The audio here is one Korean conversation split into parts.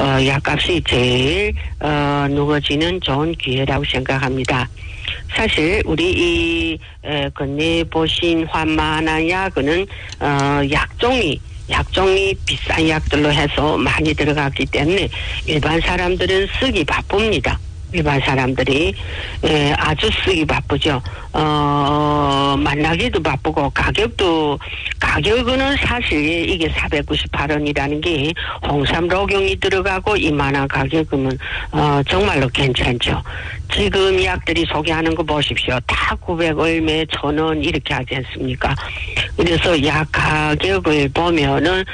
약값이 제일 누워지는 좋은 기회라고 생각합니다. 사실 우리 이 건네 보신 환만한 약은 약종이 비싼 약들로 해서 많이 들어갔기 때문에 일반 사람들은 쓰기 바쁩니다. 일반 사람들이 아주 쓰기 바쁘죠. 만나기도 바쁘고 가격은 사실 이게 498원이라는 게 홍삼 녹용이 들어가고 이만한 가격이면 정말로 괜찮죠. 지금 약들이 소개하는 거 보십시오. 다 900얼마 1000원 이렇게 하지 않습니까? 그래서 약 가격을 보면은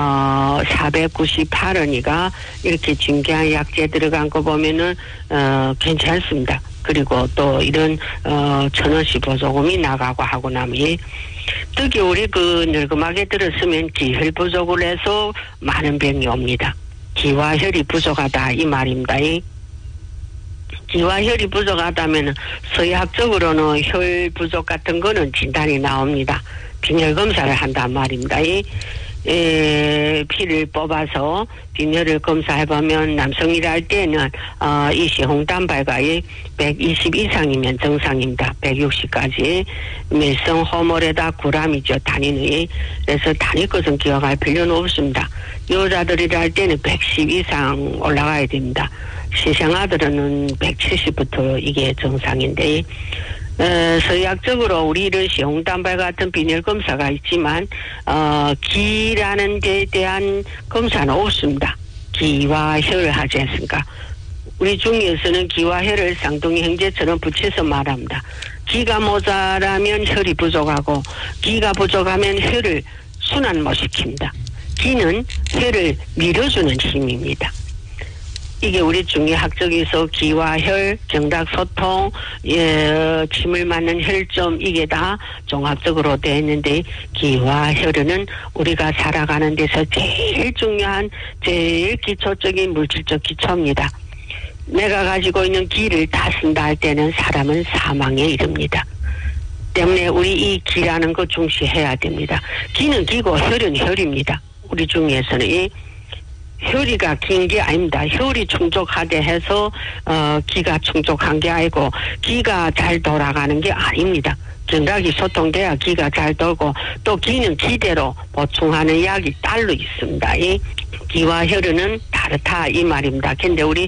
498원이가 이렇게 중요한 약재 들어간 거 보면은 괜찮습니다. 그리고 또 이런 1000원씩 보조금이 나가고 하고 나면 특히 우리 늙음하게 들었으면 기혈 부족을 해서 많은 병이 옵니다. 기와 혈이 부족하다 이 말입니다. 기와 혈이 부족하다면 서의학적으로는 혈 부족 같은 거는 진단이 나옵니다. 빈혈 검사를 한단 말입니다. 피를 뽑아서 빈혈을 검사해보면 남성이라 할 때는 이 시홍단발가 120 이상이면 정상입니다. 160까지 밀성 호몰에다 구람이죠. 단위는. 그래서 단위 것은 기억할 필요는 없습니다. 여자들이라 할 때는 110 이상 올라가야 됩니다. 시생아들은 170부터 이게 정상인데 서약적으로 우리 이런 시홍단발 같은 빈혈 검사가 있지만 기라는 데에 대한 검사는 없습니다. 기와 혈을 하지 않습니까? 우리 중에서는 기와 혈을 쌍둥이 형제처럼 붙여서 말합니다. 기가 모자라면 혈이 부족하고 기가 부족하면 혈을 순환 못 시킵니다. 기는 혈을 밀어주는 힘입니다. 이게 우리 중의학적에서 기와 혈, 경락 소통, 침을 맞는 혈점 이게 다 종합적으로 되어 있는데 기와 혈은 우리가 살아가는 데서 제일 중요한 제일 기초적인 물질적 기초입니다. 내가 가지고 있는 기를 다 쓴다 할 때는 사람은 사망에 이릅니다. 때문에 우리 이 기라는 거 중시해야 됩니다. 기는 기고 혈은 혈입니다. 우리 중에서는 혈이가 긴 게 아닙니다. 혈이 충족하게 해서 기가 충족한 게 아니고 기가 잘 돌아가는 게 아닙니다. 경락이 소통돼야 기가 잘 돌고 또 기는 기대로 보충하는 약이 따로 있습니다. 이 기와 혈은 다르다 이 말입니다. 근데 우리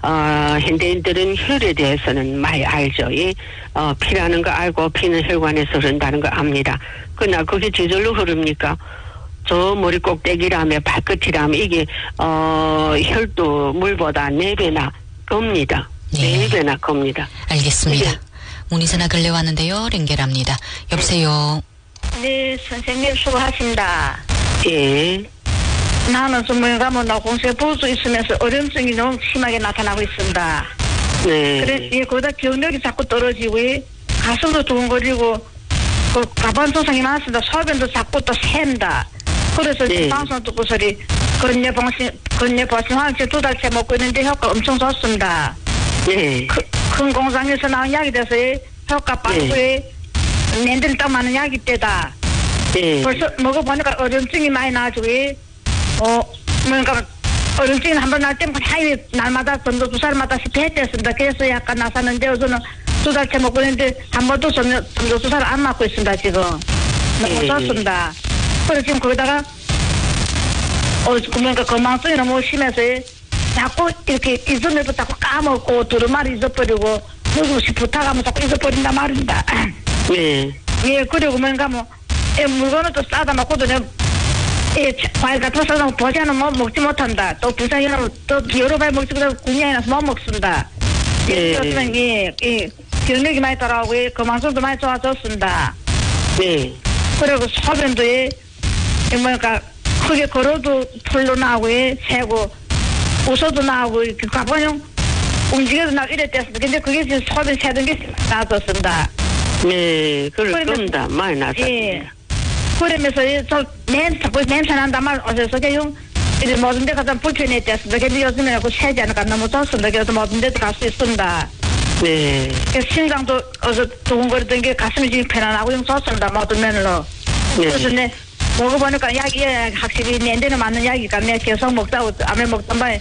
현대인들은 혈에 대해서는 많이 알죠. 피라는 거 알고 피는 혈관에서 흐른다는 거 압니다. 그러나 그게 저절로 흐릅니까? 저 머리 꼭대기라며 발끝이라며 이게 혈도 물보다 4배나 겁니다. 네. 4배나 겁니다. 알겠습니다. 문의전화 근래 왔는데요. 연결합니다. 여보세요. 네, 선생님 수고하십니다. 예. 나는 좀 가면 나 공세보수 있으면서 어려움증이 너무 심하게 나타나고 있습니다. 네. 그래, 거기다 기억력이 자꾸 떨어지고 가슴도 두근거리고 가방 손상이 많습니다. 소변도 자꾸 또 샌다. 그래서 네. 방송 듣고 소리 건뇌보신 화장실 2달째 먹고 있는데 효과 엄청 좋습니다. 네. 큰 공장에서 나온 약이 돼서 효과 빠르고에 낸들 딱 많은 약이 때다. 네. 벌써 먹어보니까 어려움증이 많이 나가지고 뭔가 어려움증이 한번 날 때면 하이 날마다 점점 2살마다씩 배했댔습니다. 그래서 약간 나섰는데 저는 2달째 먹고 있는데 한 번도 점점 2살 안 맞고 있습니다. 지금 너무 좋습니다. 그래서 지금 거기다가 그러니까 건망증이 너무 심해서 자꾸 이렇게 잊으면서 자꾸 까먹고 두루마리 잊어버리고 누구씩 부탁하면 자꾸 잊어버린단 말입니다. 네. 예, 그리고 뭔가 물건은 또 싸다 놓고도 과일 같은 거 싸다 보지 않으면 먹지 못한다. 또 부산에는 또 여러 발 먹지 못하고 군량이 나서 못 먹습니다. 네. 기억력이 많이 돌아오고 건망증도 많이 좋아졌습니다. 네. 그리고 소변도 뭔가 크게 걸어도 풀로 나오고 새고 웃어도 나오고 가보면 움직여도 나오고 이랬댔습니다. 근데 그게 지금 소변 새던 게 나아졌습니다. 네, 그럴 겁니다. 많이 나섰습니다. 예. 그러면서 자꾸 냄새 난단 말 어디서 그냥 모든 데 가서 불편했댔습니다. 근데 요즘에 새지 않으니까 너무 좋습니다. 그래서 모든 데도 갈 수 있습니다. 네. 심장도 두근거리던 게 가슴이 지금 편안하고 좋습니다. 모든 면으로. 네. 그래서 먹어보니까 약이 확실히 내 데는 맞는 약이니까 내가 계속 먹다고 암에 먹던 바에